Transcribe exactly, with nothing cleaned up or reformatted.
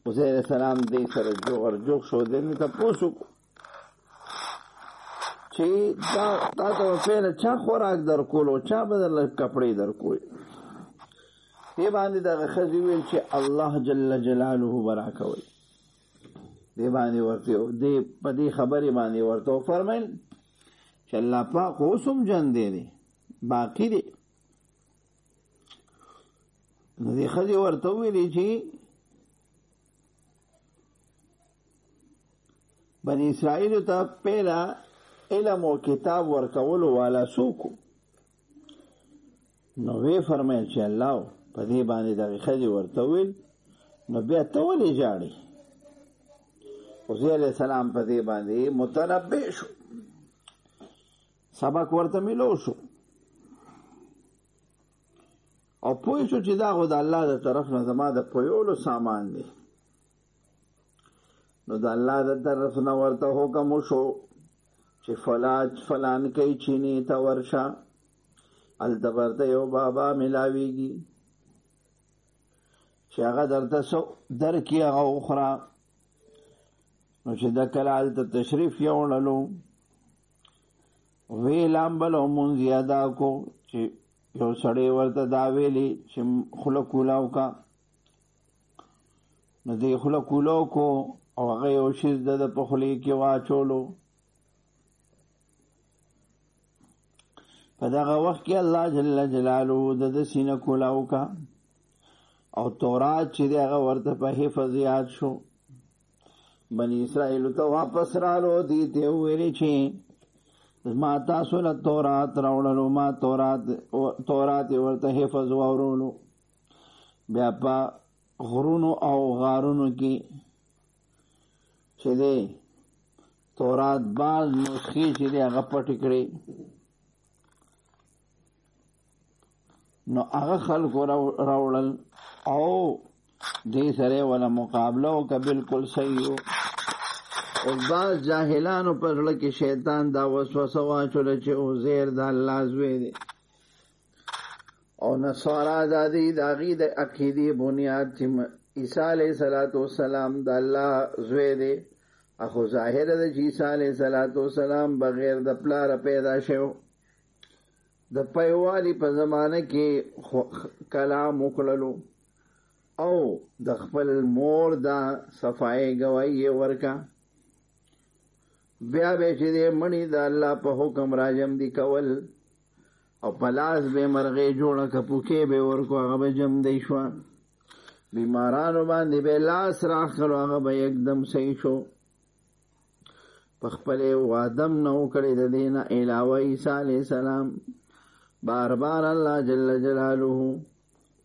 عزیر السلام دی سره جوغر جوغ شو دین ته پوسو چې دا تا ته پیله چا خوراک در کولو چا بدل کپڑے در کوي دی باندې دغه ښځې ویل چې الله جل جلاله براکوي دی باندې ورته دی په دې خبرې باندې ورته فرمایل چې الله پاک اوسم جن دی باقی دی نو دی ښځې ورته ویلي چې بنی اسرائیل ته پیلا علم و کتاب ورکولو والا سوکو نو وی فرمایل چې الله په دې باندې دغه ښځې ورته ویل نو بیا ته ولې ژاړې عزیر علیہ السلام په دې باندې متنبع شو سبق ورته ملو شو او پوه شو چې دا خو د الله د طرف نه زما د پویولو سامان دی نو د الله د طرف نه ورته حکم وشو چې فلاج فلان کوي چینی ته ورشه هلته ورته یو بابا ملاویږي چې هغه درته څه درکړي هغه وخوره نو چې د کله هلته تشریف یوړلو وی لامبل او مونځ یې ادا کو چې یو سړی ورته دا ویلي چې خوله کولاو کا نو دې خوله کولاو کو او هغه یو شیز د په خولې کې واچولو په دغه وخت کې الله جل جلاله د د سینه کولاو کا او تورات چې هغه ورته په حفظ یاد شو بنی اسرائیل ته واپس رالو دي ته ویلي چې ما تاسو له تورات راوړلو ما تورات تورات ورته حفظ واورولو بیا په غرونو او غارونو کې چې دی تورات بعض نسخې چې دی هغه پټې کړې نو هغه خلکو راوړل او دې سره ولا مقابله وکړه بالکل صحیح و او بعض جاهلانو په زړه کې شیطان دا وسوسه واچوله چې عزیر د الله زوی دی او نصارا دا دی د هغې د عقیدې بنیاد چې عیسی علیه صلات وسلام د الله زوی دی اخو ظاهر ده چې عیسی علیه صلات وسلام بغیر د پلاره پیدا شو د پیوالي په زمانه کې کلام وکړلو او د خپل مور دا صفای گواهی ورکا بیا به چې دې مړی د الله په حکم راجم دي کول او پلاس به مرغې جوړه کپوکې به ورکو هغه به جم دی شو بیمارانو باندې به لاس راخلو هغه به یکدم صحیح شو په خپل وادم نو کړی د دینه علاوه عیسی علیه السلام بار بار الله جل جلاله